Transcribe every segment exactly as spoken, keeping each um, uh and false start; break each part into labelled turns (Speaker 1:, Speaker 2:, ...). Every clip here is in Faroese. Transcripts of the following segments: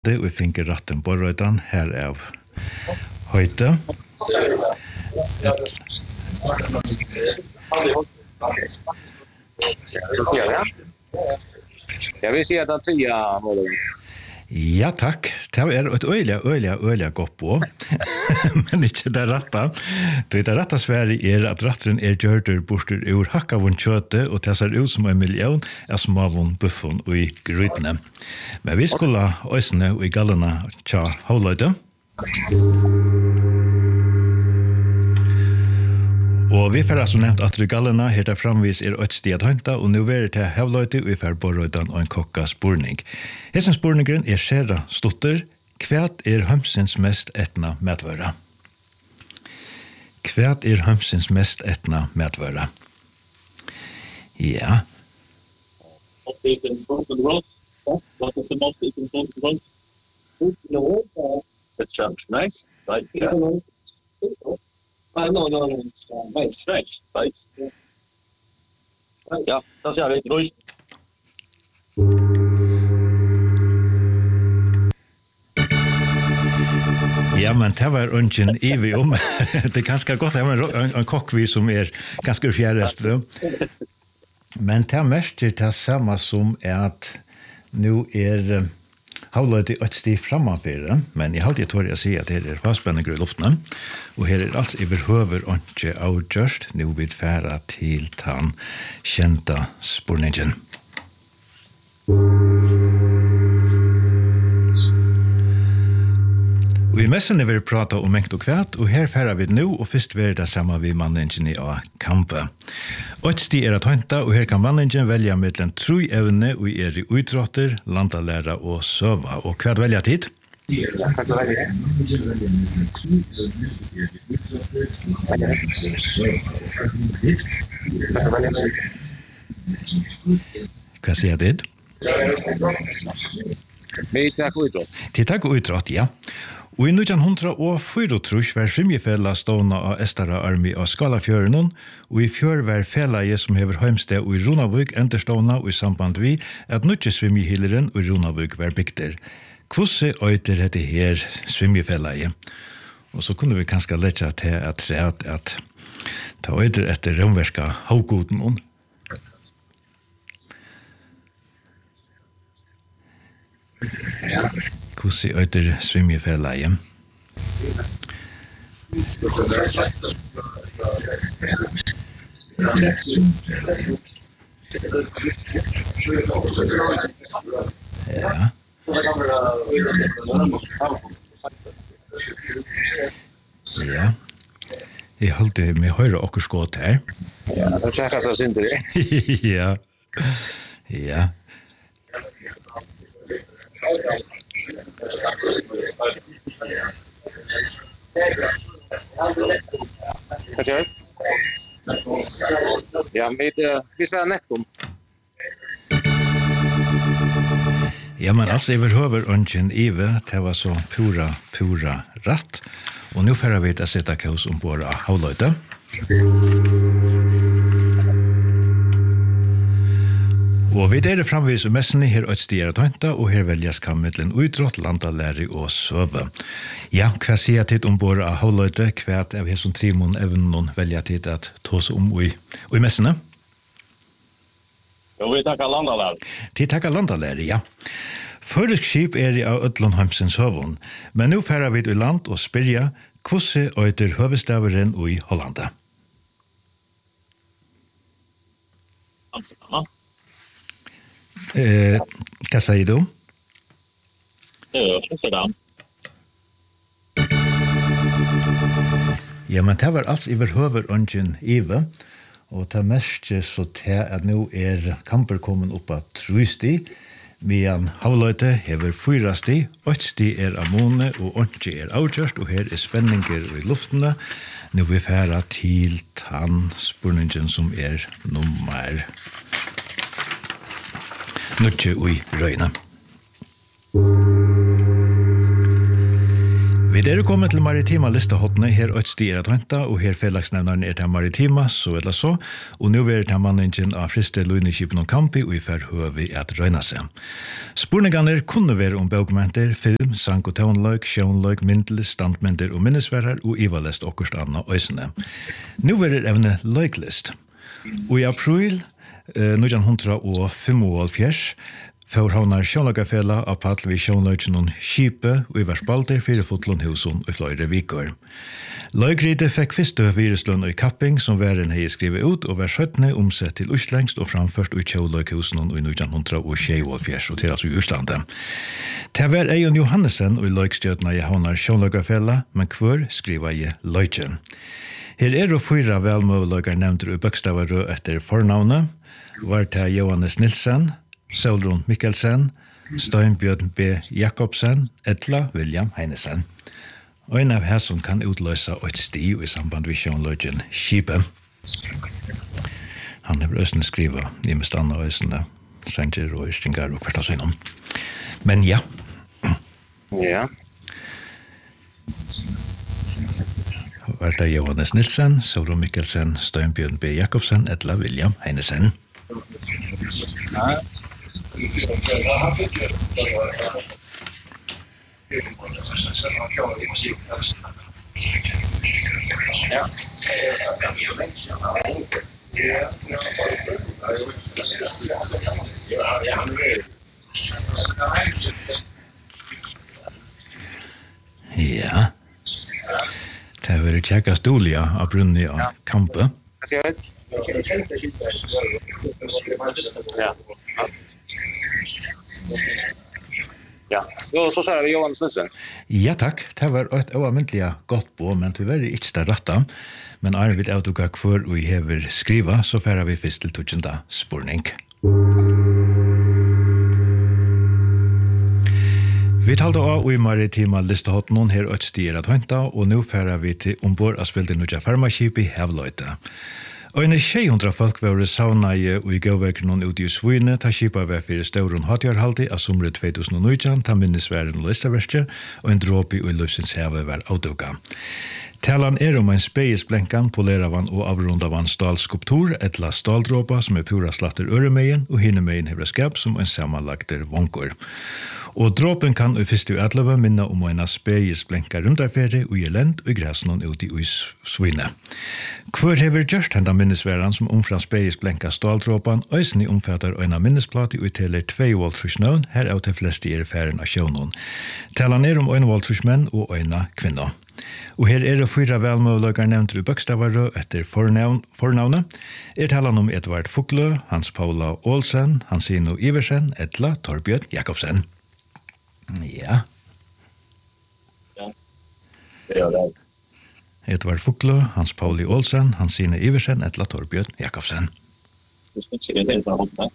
Speaker 1: Det vi finner ratten på røyden her av Høyte.
Speaker 2: Jeg vil si at det er tria mål.
Speaker 1: Ja, takk. Det er et øyelig, øyelig, øyelig godt på. Men ikke det rette. Det er rette svære er at ratteren er gjørter borster ur hakkavun kjøte, og det ser ut som en million er smavun buffon og i grytene. Men vi skulle øysene og i gallene tja havløyde. Og vi får altså nevnt at gallene her der framvis er et sted hønta, og nå er det til havløyde, og vi får borrøyden og en kokka spurning. Hesen spurningren er skjera stotter. Kvært er hømsins mest etna medvøra? Kvært er hømsins mest etna medvøra? Ja.
Speaker 3: What is the most important growth? The church, nice. Like, yeah. Uh, no, no, no, it's uh, nice, nice, nice. Ja, das ja litt ruhig.
Speaker 1: Ja, men det var ungen evig om. Det er ganske godt, det var en, en kokkvi som er ganske fjærrestre. Men det er mest det samme som er at nå er havløyde et stiv framafyrer, men jeg halte jeg tår jeg si at her er fastspennende i luftene, og her er altså overhøver ikke avgjørst, nå vil fære til den kjente spurningen. Og i messene vil vi prate om mengt og kvært, og her færer vi nå, og først vil det sammen vi manningen av kampe. Og et sti er at hønta, og her kan manningen velge mellom tru evne, og er i utrotter, landalæra og søva. Og kvært velger tid? Hva sier det?
Speaker 2: Vi tar utrott.
Speaker 1: Til takk utrott, ja. Og i nitjan hundra og fyrtiotre var Svimjefella stående av Estara armi av Skalafjøren, og i fjør var felaget som hever heimsted og i Runavik enderstående og i samband vi at nutje Svimjehilleren og Runavik var bygder. Hvordan øyter dette her Svimjefelaget? Og så kunne vi kanskje lette til at treat at ta øyter etter romverska havgoden om. Ja. Hvordan øyter Svimjefelaget? Ja. Ja. Jeg halte med høyre okkur skått her.
Speaker 2: Ja, det tjekker seg synder det.
Speaker 1: Ja. Ja.
Speaker 2: Hva sier du? Ja, men vi ser nettom.
Speaker 1: Ja, men altså, jeg vil høre ungen Ive, det var så pura, pura ratt. Og nå får vi til å sette kaos om våre havløyde. Og vi er framvis og messene her og et styr at hønta, og her velges kammelen utrott, landalæri og søve. Ja, hva sier tid om våre havløyde? Hva er vi som trimon evnen velger tid at tås om og i, og i messene?
Speaker 3: Jo, vi takker landalæri.
Speaker 1: De takker landalæri, ja. Føresk skip er i av Ødlandheimsens høvun, men nå færer vi til land og spyrja hvordan øyter høvestaveren i Hollanda.
Speaker 3: Amsterdam.
Speaker 1: Eh, hva sier du?
Speaker 3: Ja, Amsterdam.
Speaker 1: Ja, men det var altså iver høver ungen Ive, og det mest så til at nå er kamper kommet opp av trusti, medan havløyte hever fyra sti, åtte sti er amone og åtte er avgjørst, og her er spenninger i luftene. Nå vil vi fære til tann spurningen som er nummer nødje ui røyna. Vi Vi er kommet til maritima listehottene her og sti er at venta, og her felagsnevnaren er til maritima, så eller så, og nå er det manningen av friste løgneskipen og kampi, og i ferd høver at røyna seg. Spurningene kunne være om bøkmenter, film, sang og tånløg, sjånløg, myndel, standmenter og minnesværer, og ivalest okkurst anna øysene. Nå er det evne løglist. Og i april eh, nitton fimoghalvfjerds for havnar sjånløgafela av paddel vi sjånløgjen og skipe og i versbalder fire fotlån husen og fløyre vikor. Løygride fikk første viruslønn og kapping som væren hei skrivet ut og var sjøttene omsett til uslengst og framførst i sjånløghusen og i nitton tjueåtte og til altså i Øslandet. Det var Eion Johannesen og i løygstjøtene i havnar sjånløgafela, men hver skriva i løgjen. Her er det fyra velmøveløygar nevnter i bøkstavarø etter fornavnet, var til Johannes Nilsen, Solrun Mikkelsen, Steinbjørn B. Jakobsen, Edla William Heinesen. Og en av hæsson kan utløse et sti i samband med sjånløgjen Skipe. Han har østene skriva i med stanna østene, Sanger og Østingar og hvert av sinnom. Men ja.
Speaker 2: Ja.
Speaker 1: Var det Johannes Nilsen, Solrun Mikkelsen, Steinbjørn B. Jakobsen, Edla William Heinesen.
Speaker 2: Ja.
Speaker 1: Ja. Det har vært kjekka stolia av brunni av kampe.
Speaker 2: Jag vet. Ja. Ja, då så säger vi Johan Nilsen.
Speaker 1: Ja, takk. Det var et overmyndelig godt på, men vi var ikke det rette. Men er vi avduka hvor vi hever skriva, så færer vi først til tutsjenda spurning. Vi talte av i maritima listehotten her og et stier at hønta, og nå færer vi til ombord av spilte nudja farmaskip i Hevløyte. Og en tjei-hundra folk var sauna i og i gøverken ut i Svøyne, ta skipa var fyrir stauron hatjarhaldi av somre två tusen og nitton, ta minnesværen og listaverskje, og en dråpi og i løsens heve var avduka. Talan er om en speiesblenkan, poleravan og avrundavan stalskulptur, etla staldråpa som er pura slatter øremeien, og hinnemeien hever skap som en samanlagter vonkor. Og dråpen kan i fyrstu atløve minna om en speiesblenka rundarferi og i lend og i græsnon ut i Svøyne. Hvor hever gjørst henda minnesværan som omfra speiesblenka staldråpan, øysen i omfattar og en minnesplati og i teler tvei voldtrusnøvn, her av til fleste er færen av sjånon. Talan er om en voldtrusmenn og en kvinna. Og her er det fyra velmøveløkar nevnt i bøkstavarø etter fornavn, fornavnet. Er talan om Edvard Fuglø, Hans Paula Olsen, Hansino Iversen, Edla Torbjørn Jakobsen. Ja.
Speaker 3: Ja. Det er det.
Speaker 1: Edvard Fuglø, Hans Pauli Olsen, Hansino Iversen, Edla Torbjørn Jakobsen.
Speaker 3: Det skal ikke det helt fra hånden.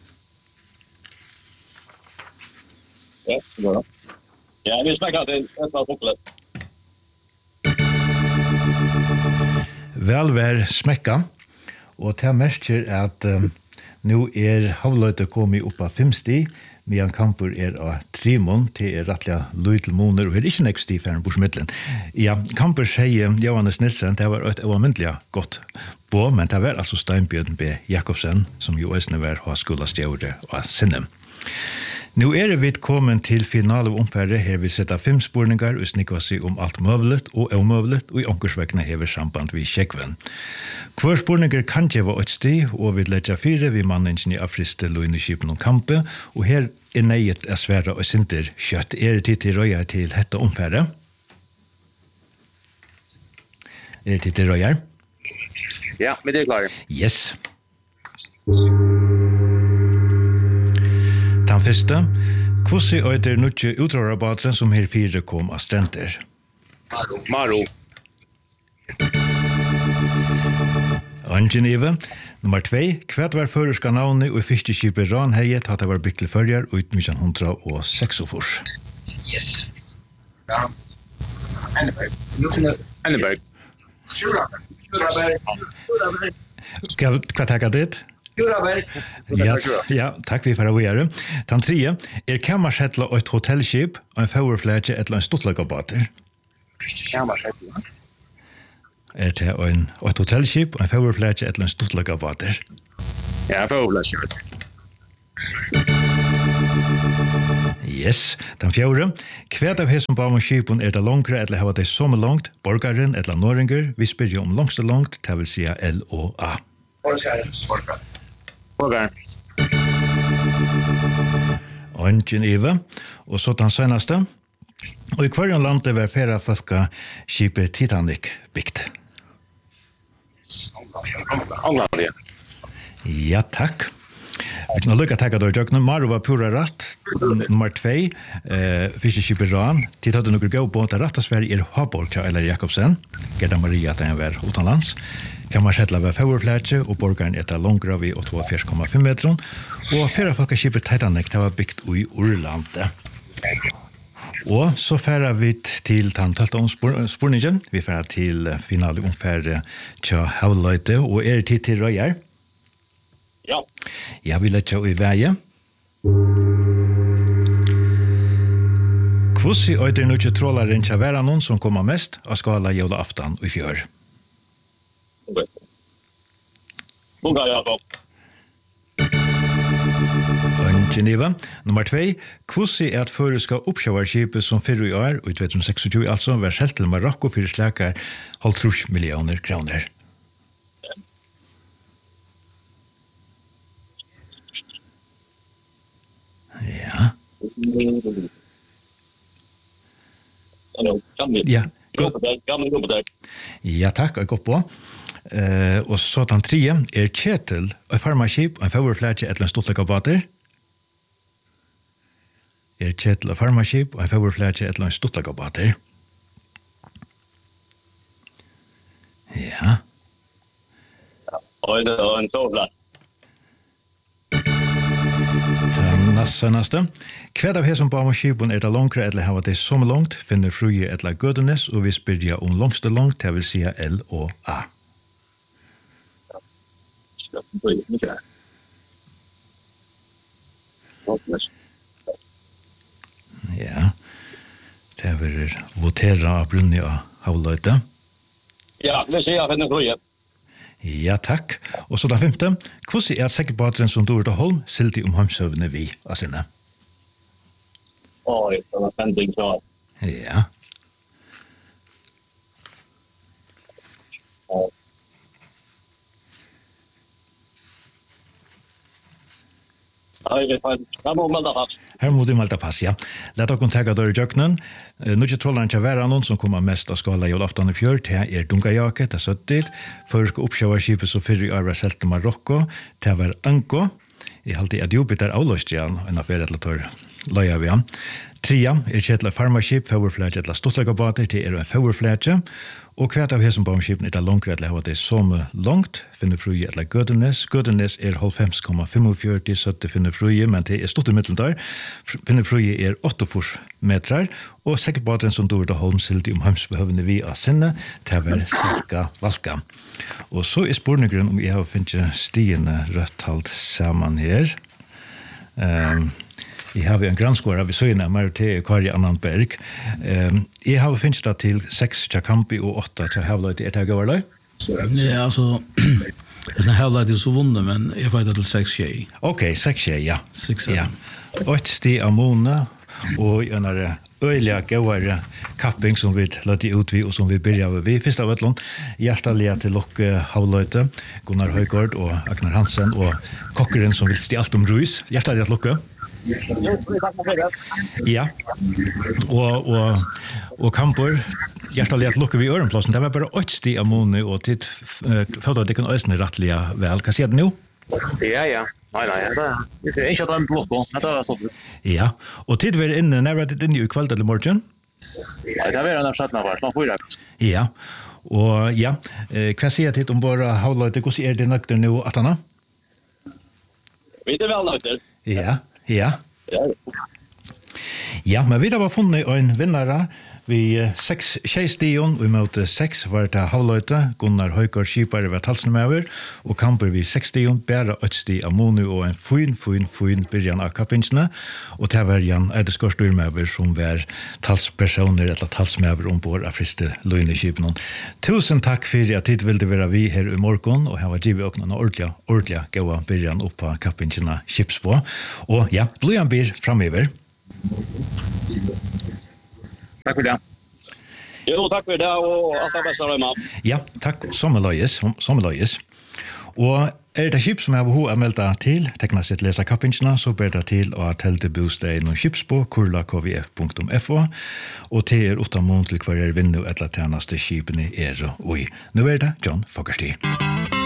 Speaker 3: Ja, det går da. Ja, vi smekker til Edvard Fuglø.
Speaker 1: Vel vær smekka, og det merker at um, nå er havløyte kommet opp av fem sti, medan kamper er av trimon, til er rettelig løytel måneder, og er ikke nek sti for en borsmiddelen. Ja, kamper sier Johannes Nilsen, det var et overmyndelig godt på, men det var altså Steinbjørn B. Jakobsen, som jo også var hos skolastjøret og sinne. Nå er vi kommet til finale omfærdet, her vi setter fem spurningar og snikva seg om alt møvlet og omøvlet, og i onkursvekkene hever samband vi kjekven. Hver spurningar kan gjeva et sti, og vi letja fire vi manningen i afriste løgneskipen og kampe, og her er neiet er svære og sinter kjøtt. Er det tid til røyer til dette omfærdet? Er det tid til røyer?
Speaker 2: Ja, men det er klart.
Speaker 1: Yes. Den første, hvordan er det nødje utrørerbateren som her fire kom av strenter?
Speaker 2: Maro.
Speaker 1: Angenive. Nummer två, hva var førerska navnet og fiskeskipet Ranheie tatt det var bygd til førjar ut nitton oh seks.
Speaker 2: Yes. Ja. Anneberg. Anneberg.
Speaker 1: Skal hva takka dit? Ja, ja, takk vi for å gjøre. Den tredje, er kammarsettla og et hotellskip og en førerflætje eller en stortløkabater?
Speaker 2: Kammarskip.
Speaker 1: Er det en, et hotellskip, en favourflætje eller en stuttlaga vater?
Speaker 2: Ja, favourflætje.
Speaker 1: Yes, den fjore. Hver av hesson bavonskipun er det langre eller hava det som langt, borgaren eller norringer, vi spyr jo om langste langt, det vil sija L og A.
Speaker 2: Borgaren. Borgaren.
Speaker 1: Ongen Ive, og så den senaste. Og i hverjan landet var færa folka skipet Titanic bygd.
Speaker 2: England, ja.
Speaker 1: Ja, takk. Vi kan lukka takka dår jøkna. Maru var pura ratt. Nummer tvei, eh, fiskeskipet Ran. Tid hadde nokre gå på at ratta Sverige er Haborg eller Jakobsen. Gerda Maria at den var utanlands. Kammarsettla var favourflætje, og borgaren etter longra vi tjueåtte komma fem meter. Og fyrra folkeskipet Titanic, det var bygd i Urlandet. Og så færa vi til den tølta omspurningen. Vi færa til finale omfære tja Havløyte, og er tid til Røyer?
Speaker 2: Ja.
Speaker 1: Ja, vi lett jo i veie. Kvossi øyder nu ikke trålaren tja væra noen som kommer mest av skala jævla aftan i fjør.
Speaker 2: Bunga, Jakob.
Speaker 1: Geneva. Nummer tvei, kvossi er at føreska oppsjøvarskipet som fyrir i år, og i tjuetusen seksogtjue altså, var selv til Marokko fyrir slakar halvtrus millioner kroner. Ja. Ja. Ja, takk, jeg går på. Uh, og så den tredje er Kjetil, og farmaskip, og en favourflætje etter en stortlegg av vater. Er Kjetil og farmaskip, og en favourflætje etter en stortlegg av vater. Ja.
Speaker 2: Og en, og en sovlatt.
Speaker 1: Seneste. Hver av hesson på Amoskipun er det langre eller hava det som langt, finner fruje eller gødenes, og vi spyrja om langste langt, det vil sija L og A. Ja, det vil votera av brunni av havløyte.
Speaker 2: Ja, det sier jeg finner fruje.
Speaker 1: Ja, takk. Og så den femte. Hvordan er sekkerbaderen som Dorte Holm silti om hamsøvne vi av sinne?
Speaker 2: Oi, det var pending klar.
Speaker 1: Ja.
Speaker 2: Her må melda pass.
Speaker 1: Her må du melda pass, ja. Lett å kontakta dør i jøkkenen. Nå ikke trollaren til være noen som kommer mest av skala i aftan i fjør. Det er Dungajake, det er søttet. Først oppsjøvarskipet så fyrir i arva selv til Marokko. Det var Anko. Jeg halte at jobbet er avløst igjen, enn av fyrir eller tør løya vi han. Tria er kjettelig farmaskip, favourflætje eller stortleggabater, det er en favourflætje. Og hvert av hesson bavnskipen er det langre eller hva det er som langt, finner fruje eller Gødenes. Gødenes er halvfems komma fyrtifem, sytti finner fruje, men det er stort i middel der. Finner fruje er åttioåtte metrar, og sekkerbaderen som Dorte Holm silti om hamsbehøvende vi av sinne, det var Silka Valka. Og så er spurningen om jeg har finnet stiene rødt saman her. Um, Jeg har en granskåre av søyene, Marite Kari Annan Berg. Um, jeg har finnet det til seks til Kampi og åtta til Havløyde. Er det gøy,
Speaker 4: Ja, altså, det er Havløyde så vunnet, men jeg får det til seks tjej.
Speaker 1: Ok, seks tjej, ja.
Speaker 4: Seks
Speaker 1: ja. Åtte sti av Mona, og en av øyelig gøyere kapping som vi løtte ut vi, og som vi begynner av vi. Først av Øtlund, hjertelig til Lokke Havløyde, Gunnar Høygård og Agnar Hansen, og kokkeren som vil sti alt om Ruiz. Hjertelig til Lokke. Ja, og, og, og kamper, hjertelig at lukker vi i ørenplassen. Det var bare åtte sti av måned, og tid følte at det kunne øsne rettelig vel. Hva sier du nå?
Speaker 2: Ja, ja. Nei, nei, det er ikke at det er en blokk på. Det er sånn.
Speaker 1: Ja, og tid var inne, når var det inne i kveld eller morgen?
Speaker 2: Ja, det var en av sjettene var, sånn fyra.
Speaker 1: Ja, og ja, hva sier du om bare Havløyde? Hvordan er det nøkter nå, Atana?
Speaker 2: Vi er vel nøkter.
Speaker 1: Ja. Ja. Ja, men vi har funnet en vinnare Vi seks tjejstion, vi møtte seks var det havløyte, Gunnar Høykår Skipare var talsnemever, og kamper vi seks stion, bare øtsti av Monu og en fin, fin, fin byrjan av kappinsene, og det var Jan Eideskår Styrmever som var talspersoner eller talsmever ombord av friste løgneskipen. Tusen takk for at tid ville være vi her i morgen, og her var givet åkne noe ordentlig, ordentlig gode byrjan opp på kappinsene Kipsbå. Og ja, Bløyan byr framöver.
Speaker 2: Takk for det.
Speaker 3: Jo, takk for det, og alt det beste av meg.
Speaker 1: Ja, takk. Sommerløyes. Sommerløyes. Og er det kjip som jeg har å melde til, tekna sitt lesa kappinsene, så ber det til å telle bostad innom Kipsbå, kurla k v f punktum f o, og til er utan mån til hver er vinnu etla tjeneste kjipene er og i. Nå er det John Fogarty.